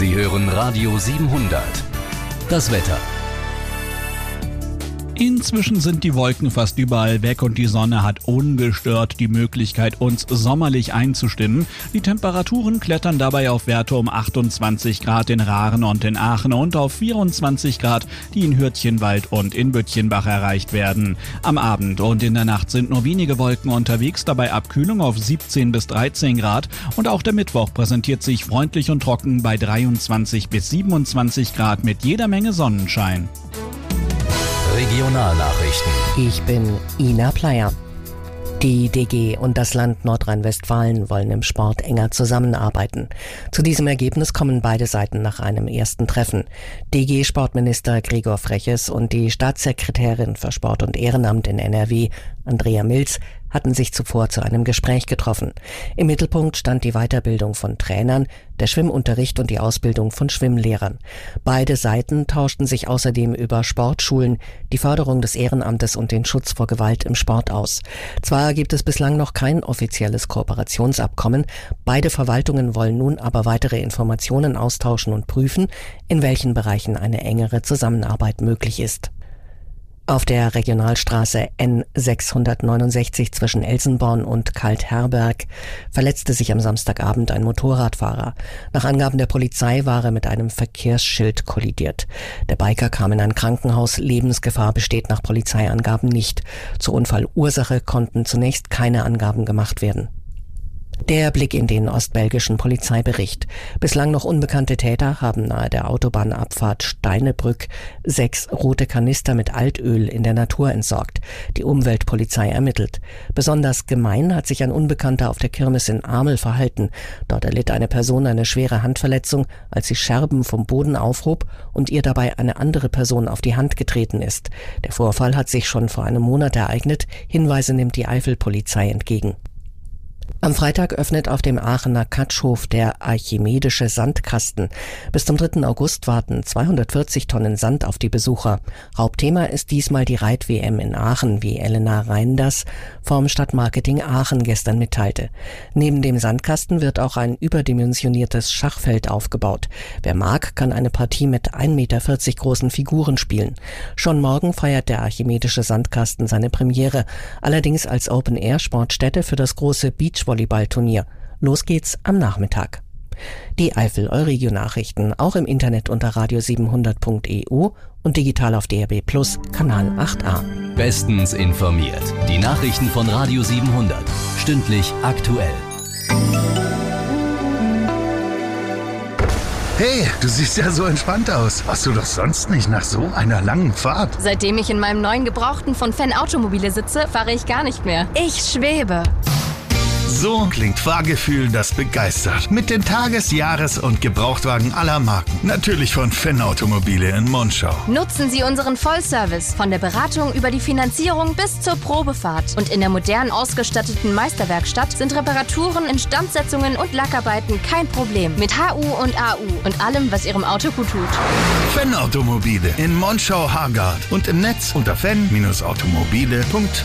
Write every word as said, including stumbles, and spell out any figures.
Sie hören Radio siebenhundert. Das Wetter. Inzwischen sind die Wolken fast überall weg und die Sonne hat ungestört die Möglichkeit, uns sommerlich einzustimmen. Die Temperaturen klettern dabei auf Werte um achtundzwanzig Grad in Rahren und in Aachen und auf vierundzwanzig Grad, die in Hürtchenwald und in Büttchenbach erreicht werden. Am Abend und in der Nacht sind nur wenige Wolken unterwegs, dabei Abkühlung auf siebzehn bis dreizehn Grad und auch der Mittwoch präsentiert sich freundlich und trocken bei dreiundzwanzig bis siebenundzwanzig Grad mit jeder Menge Sonnenschein. Regionalnachrichten. Ich bin Ina Pleyer. Die D G und das Land Nordrhein-Westfalen wollen im Sport enger zusammenarbeiten. Zu diesem Ergebnis kommen beide Seiten nach einem ersten Treffen. D G-Sportminister Gregor Freches und die Staatssekretärin für Sport und Ehrenamt in N R W, Andrea Milz, hatten sich zuvor zu einem Gespräch getroffen. Im Mittelpunkt stand die Weiterbildung von Trainern, der Schwimmunterricht und die Ausbildung von Schwimmlehrern. Beide Seiten tauschten sich außerdem über Sportschulen, die Förderung des Ehrenamtes und den Schutz vor Gewalt im Sport aus. Zwar gibt es bislang noch kein offizielles Kooperationsabkommen, beide Verwaltungen wollen nun aber weitere Informationen austauschen und prüfen, in welchen Bereichen eine engere Zusammenarbeit möglich ist. Auf der Regionalstraße N sechshundertneunundsechzig zwischen Elsenborn und Kaltherberg verletzte sich am Samstagabend ein Motorradfahrer. Nach Angaben der Polizei war er mit einem Verkehrsschild kollidiert. Der Biker kam in ein Krankenhaus. Lebensgefahr besteht nach Polizeiangaben nicht. Zur Unfallursache konnten zunächst keine Angaben gemacht werden. Der Blick in den ostbelgischen Polizeibericht. Bislang noch unbekannte Täter haben nahe der Autobahnabfahrt Steinebrück sechs rote Kanister mit Altöl in der Natur entsorgt. Die Umweltpolizei ermittelt. Besonders gemein hat sich ein Unbekannter auf der Kirmes in Amel verhalten. Dort erlitt eine Person eine schwere Handverletzung, als sie Scherben vom Boden aufhob und ihr dabei eine andere Person auf die Hand getreten ist. Der Vorfall hat sich schon vor einem Monat ereignet. Hinweise nimmt die Eifelpolizei entgegen. Am Freitag öffnet auf dem Aachener Katschhof der Archimedische Sandkasten. Bis zum dritten August warten zweihundertvierzig Tonnen Sand auf die Besucher. Hauptthema ist diesmal die Reit-W M in Aachen, wie Elena Reinders vom Stadtmarketing Aachen gestern mitteilte. Neben dem Sandkasten wird auch ein überdimensioniertes Schachfeld aufgebaut. Wer mag, kann eine Partie mit ein Meter vierzig großen Figuren spielen. Schon morgen feiert der Archimedische Sandkasten seine Premiere, allerdings als Open-Air-Sportstätte für das große Beachvolleyball-Turnier. Los geht's am Nachmittag. Die Eifel-Euregio-Nachrichten auch im Internet unter radio siebenhundert punkt e u und digital auf D R B Plus, Kanal acht a. Bestens informiert. Die Nachrichten von Radio siebenhundert. Stündlich aktuell. Hey, du siehst ja so entspannt aus. Warst du doch sonst nicht nach so einer langen Fahrt? Seitdem ich in meinem neuen Gebrauchten von Fenn Automobile sitze, fahre ich gar nicht mehr. Ich schwebe. So klingt Fahrgefühl, das begeistert. Mit den Tages-, Jahres- und Gebrauchtwagen aller Marken. Natürlich von Fenn Automobile in Monschau. Nutzen Sie unseren Vollservice. Von der Beratung über die Finanzierung bis zur Probefahrt. Und in der modern ausgestatteten Meisterwerkstatt sind Reparaturen, Instandsetzungen und Lackarbeiten kein Problem. Mit H U und A U und allem, was Ihrem Auto gut tut. Fenn Automobile in Monschau-Hargard und im Netz unter fenn Bindestrich automobile punkt